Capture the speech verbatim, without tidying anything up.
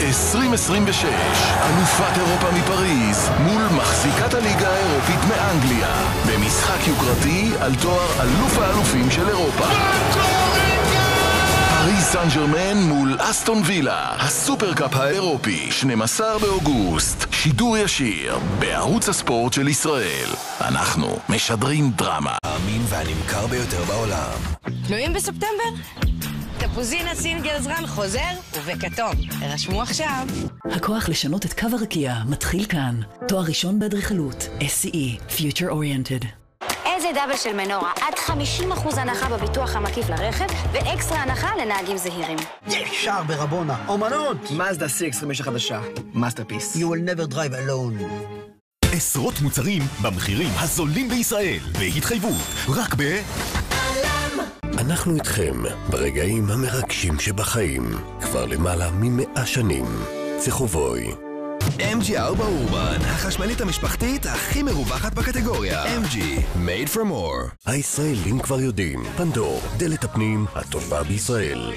עשרים עשרים ושש, אלופת אירופה מפריז מול מחזיקת הליגה האירופית מאנגליה, במשחק יוקרתי על תואר אלוף האלופים של אירופה. פריז סן ז'רמן מול אסטון וילה, הסופרקאפ האירופי, שנים עשר באוגוסט, שידור ישיר בערוץ הספורט של ישראל. אנחנו משדרים דרמה. האמין והנמכר ביותר בעולם. תלויים בספטמבר? תפוזינה סינגל זרן חוזר ובכתום. הרשמו עכשיו. הכוח לשנות את קו הרקיע מתחיל כאן. תואר ראשון באדריכלות, אס סי אי, Future Oriented. איזה דאבל של מנורה, עד חמישים אחוז הנחה בביטוח המקיף לרכב ואקסטרה הנחה לנהגים זהירים. ישר ברבונה, אומנות! מזדה סי אקס חמש החדשה, מאסטרפיס. You will never drive alone. עשרות מוצרים במחירים הזולים בישראל, בהתחייבות, רק ב... אנחנו איתכם ברגעים המרגשים שבחיים, כבר למעלה ממאה שנים. צחובוי. אם ג'י ארבע אורבן, החשמלית המשפחתית הכי מרווחת בקטגוריה. אם ג'י, made for more. הישראלים כבר יודעים, פנדור, דלת הפנים הטובה בישראל.